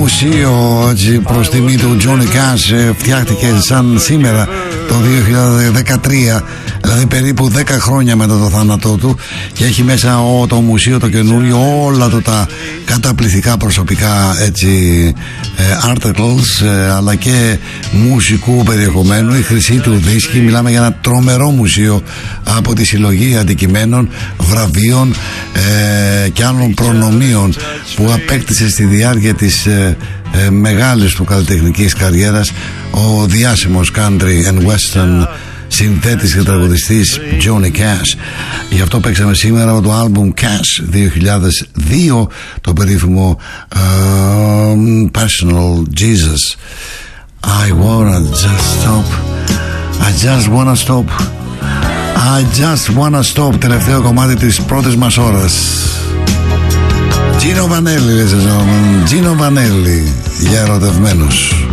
μουσείο προς τιμή του Johnny Cash φτιάχτηκε σαν σήμερα το 2013, δηλαδή περίπου 10 χρόνια μετά το θάνατό του, και έχει μέσα το μουσείο το καινούριο όλα τα καταπληκτικά προσωπικά articles, αλλά και μουσικού περιεχομένου, η χρυσή του δίσκη. Μιλάμε για ένα τρομερό μουσείο από τη συλλογή αντικειμένων, βραβείων και άλλων προνομίων που απέκτησε στη διάρκεια της μεγάλης του καλλιτεχνικής καριέρας ο διάσημος country and western συνθέτης και τραγουδιστής Johnny Cash. Γι' αυτό παίξαμε σήμερα από το άλμπουμ Cash 2002 το περίφημο Personal Jesus. I wanna just stop, I just wanna stop, I just wanna stop. Τελευταίο κομμάτι της πρώτης μας ώρας. Gino Vanelli, Gino Vanelli για ερωτευμένους.